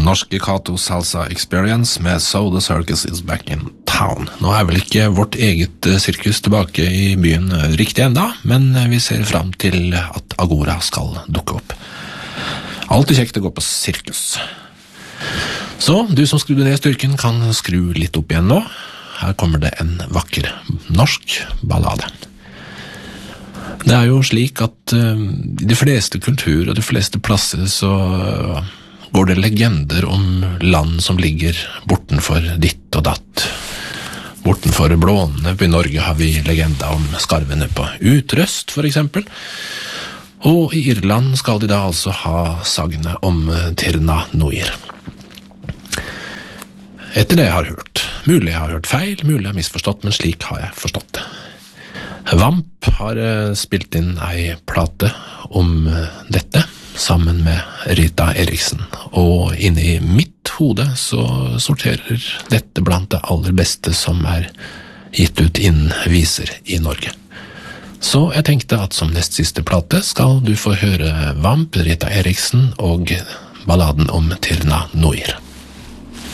norske Kato Salsa Experience med So the Circus is back in town. Nå vel ikke vårt eget sirkus tilbake i byen riktig enda, men vi ser fram til at Agora skal dukke opp. Alltid kjekt å gå på sirkus. Så, du som skrudde ned styrken kan skru litt opp igjen nå. Her kommer det en vakker norsk ballade. Det jo slik at i de fleste kulturer og de fleste plasser så går det legender om land som ligger bortenfor ditt og datt. Bortenfor Blåne i Norge har vi legenda om skarvene på Utrøst for eksempel. Og i Irland skal de da altså ha sagnet om Tirna Noir. Etter det jeg har hørt. Mulig jeg har hørt feil, mulig jeg har misforstått, men slik har jeg forstått det. Vamp har spilt inn ei plate om dette, sammen med Rita Eriksen, og inne i mitt hode så sorterer dette blant det aller beste som gitt ut innen viser i Norge. Så jeg tenkte at som nest siste plate skal du få høre Vamp, Rita Eriksen og balladen om Tirna Noir.